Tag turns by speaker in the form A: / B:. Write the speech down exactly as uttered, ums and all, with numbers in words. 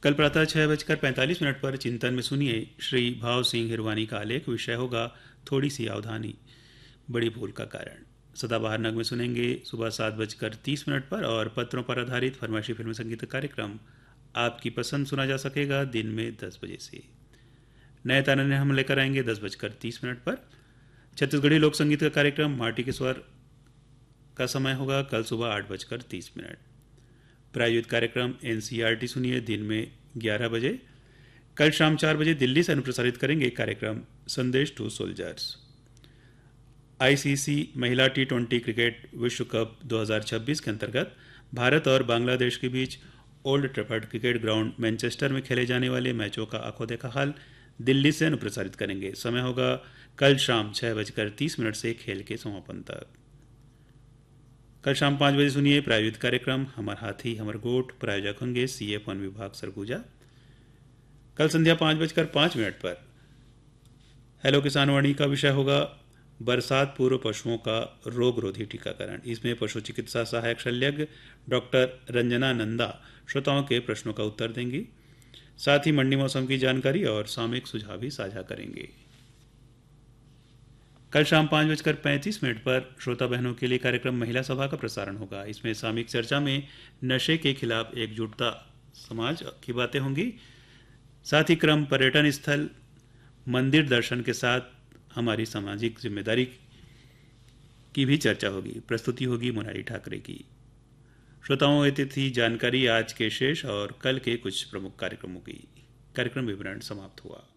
A: कल प्रातः छह बजकर पैंतालीस मिनट पर चिंतन में सुनिए श्री भाव सिंह हिरवानी का आलेख। विषय होगा थोड़ी सी अवधानी, बड़ी भूल का कारण। सदाबहार नग में सुनेंगे सुबह सात बजकर तीस मिनट पर, और पत्रों पर आधारित फरमाइशी फिल्म संगीत कार्यक्रम आपकी पसंद सुना जा सकेगा दिन में दस बजे से। नए ताने हम लेकर आएंगे दस बजकर तीस मिनट पर। छत्तीसगढ़ी लोक संगीत का कार्यक्रम माटी के स्वर का समय होगा कल सुबह आठ बजकर तीस मिनट। प्रायोजित कार्यक्रम एनसीईआरटी सुनिए दिन में ग्यारह बजे। कल शाम चार बजे दिल्ली से अनुप्रसारित करेंगे कार्यक्रम संदेश टू सोल्जर्स। आईसीसी महिला टी ट्वेंटी क्रिकेट विश्व कप दो हज़ार छब्बीस के अंतर्गत भारत और बांग्लादेश के बीच old Trafford cricket ground Manchester में खेले जाने वाले मैचों का आंखों देखा हाल दिल्ली से अनुप्रसारित करेंगे। समय होगा कल शाम छह बजकर तीस मिनट से खेल के समापन तक। कल शाम पाँच बजे सुनिए प्रायोजित कार्यक्रम हमर हाथी हमर गोठ। प्रायोजक होंगे सीए वन विभाग सरगुजा। कल संध्या पाँच बजकर पाँच मिनट पर हेलो किसानवाणी का विषय होगा बरसात पूर्व पशुओं का रोगरोधी टीकाकरण। इसमें पशु चिकित्सा सहायक शल्यज्ञ डॉक्टर रंजना नंदा श्रोताओं के प्रश्नों का उत्तर देंगी। साथ ही मंडी मौसम की जानकारी और सामयिक सुझाव भी साझा करेंगे। कल शाम पाँच बजकर पैंतीस मिनट पर श्रोता बहनों के लिए कार्यक्रम महिला सभा का प्रसारण होगा। इसमें सामयिक चर्चा में नशे के खिलाफ एकजुटता समाज की बातें होंगी। साथ ही क्रम पर्यटन स्थल मंदिर दर्शन के साथ हमारी सामाजिक जिम्मेदारी की भी चर्चा होगी। प्रस्तुति होगी मोनाली ठाकरे की। श्रोताओं ये थी जानकारी आज के शेष और कल के कुछ प्रमुख कार्यक्रमों की। कार्यक्रम विवरण समाप्त हुआ।